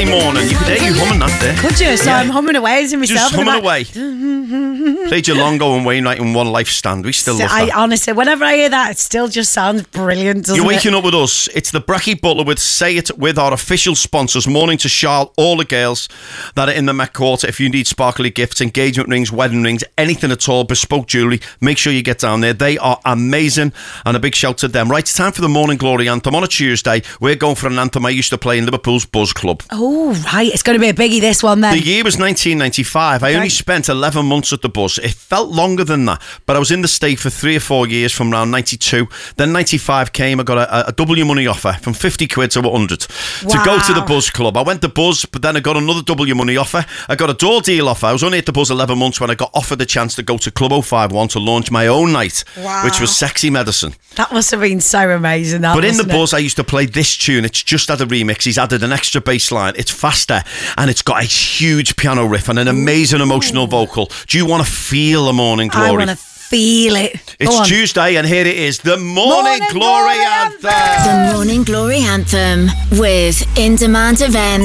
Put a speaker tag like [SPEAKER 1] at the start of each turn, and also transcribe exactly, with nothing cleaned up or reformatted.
[SPEAKER 1] Tuesday morning. You could hear you humming that there.
[SPEAKER 2] Could you? So
[SPEAKER 1] Yeah.
[SPEAKER 2] I'm humming away to myself.
[SPEAKER 1] Just humming away. Played your Longo and Wainwright in One Life Stand. We still
[SPEAKER 2] So
[SPEAKER 1] love
[SPEAKER 2] I
[SPEAKER 1] that.
[SPEAKER 2] honestly, whenever I hear that, it still just sounds brilliant, doesn't
[SPEAKER 1] You're
[SPEAKER 2] it?
[SPEAKER 1] waking up with us. It's the Bracky Butler with Say It with our official sponsors. Morning to Charlotte, all the girls that are in the Met Quarter. If you need sparkly gifts, engagement rings, wedding rings, anything at all, bespoke jewellery, make sure you get down there. They are amazing, and a big shout to them. Right, it's time for the Morning Glory anthem. On a Tuesday, we're going for an anthem I used to play in Liverpool's Buzz Club.
[SPEAKER 2] Oh, right. It's going to be a biggie, this one, then.
[SPEAKER 1] The year was nineteen ninety-five. I only
[SPEAKER 2] Right.
[SPEAKER 1] spent eleven months at the Buzz. It felt longer than that, but I was in the state for three or four years from around ninety-two. Then ninety-five came. I got a, a double your money offer from fifty quid to one hundred to go to the
[SPEAKER 2] Wow.
[SPEAKER 1] Buzz Club. I went to Buzz, but then I got another double your money offer. I got a door deal offer. I was only at the Buzz eleven months when I got offered the chance to go to Club oh five one to launch my own night,
[SPEAKER 2] Wow.
[SPEAKER 1] which was Sexy Medicine.
[SPEAKER 2] That must have been so amazing. That,
[SPEAKER 1] But in the
[SPEAKER 2] wasn't it?
[SPEAKER 1] Buzz, I used to play this tune. It's just had a remix. He's added an extra bass line. It's faster, and it's got a huge piano riff and an amazing emotional vocal. Do you want to feel the Morning Glory?
[SPEAKER 2] I want to feel it. Go
[SPEAKER 1] It's
[SPEAKER 2] on.
[SPEAKER 1] Tuesday, and here it is, the Morning,
[SPEAKER 2] Morning
[SPEAKER 1] Glory
[SPEAKER 2] Glory
[SPEAKER 1] Anthem.
[SPEAKER 2] Anthem.
[SPEAKER 3] The Morning Glory Anthem with In Demand Events.